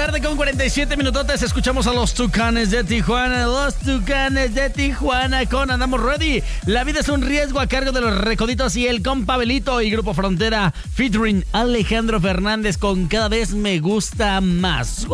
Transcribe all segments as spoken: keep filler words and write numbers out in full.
tarde con cuarenta y siete minutotes. Escuchamos a los Tucanes de Tijuana. Los Tucanes de Tijuana con Andamos Ready. La vida es un riesgo a cargo de los Recoditos y el compa Belito y Grupo Frontera featuring Alejandro Fernández con Cada Vez Me Gusta Más.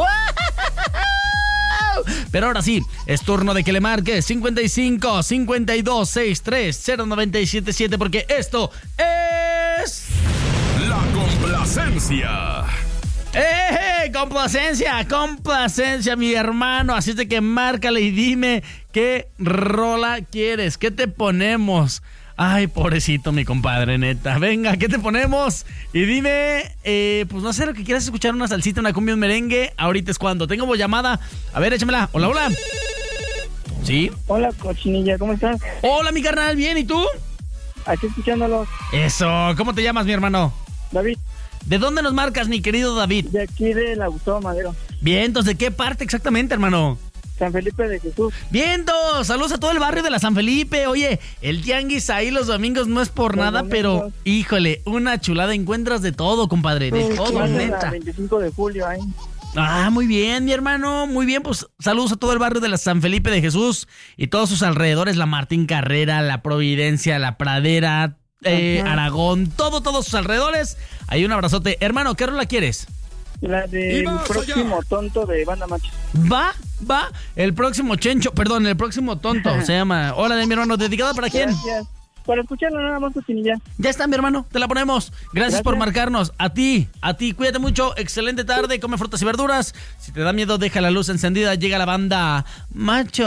Pero ahora sí, es turno de que le marque cincuenta y cinco, cincuenta y dos, sesenta y tres, cero nueve siete siete porque esto es... La complacencia. ¡Eh! Complacencia, complacencia, mi hermano. Así es de que márcale y dime qué rola quieres, qué te ponemos. Ay, pobrecito mi compadre, neta. Venga, ¿qué te ponemos? Y dime, eh, pues no sé lo que quieras escuchar, una salsita, una cumbia, un merengue. Ahorita es cuando. Tengo llamada. A ver, échamela. Hola, hola. ¿Sí? Hola, cochinilla, ¿cómo estás? Hola, mi carnal, ¿bien? ¿Y tú? Aquí escuchándolos. Eso, ¿cómo te llamas, mi hermano? David. ¿De dónde nos marcas, mi querido David? De aquí de la Gustavo Madero. Bien, entonces, ¿de qué parte exactamente, hermano? San Felipe de Jesús. Viendo, saludos a todo el barrio de la San Felipe. Oye, el tianguis ahí los domingos no es por los nada, domingos. Pero híjole, una chulada, encuentras de todo, compadre, de sí, todo, neta. veinticinco de julio ahí. Ah, muy bien, mi hermano, muy bien, pues saludos a todo el barrio de la San Felipe de Jesús y todos sus alrededores, la Martín Carrera, la Providencia, la Pradera, eh, Aragón, todo, todos sus alrededores. Hay un abrazote. Hermano, ¿qué rola quieres? La del próximo allá. Tonto de Banda Macho. Va, va, el próximo Chencho, perdón, el próximo tonto se llama. Hola de mi hermano, ¿dedicado para quién? Gracias. Para escucharlo nada más, cochinilla. Ya está, mi hermano, te la ponemos. Gracias, Gracias por marcarnos. A ti, a ti, cuídate mucho. Excelente tarde, come frutas y verduras. Si te da miedo, deja la luz encendida. Llega la banda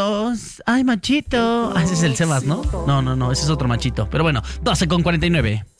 Machos. Ay, machito. Ah, ese es el Sebas, ¿no? No, no, no, ese es otro machito. Pero bueno, doce con cuarenta y nueve.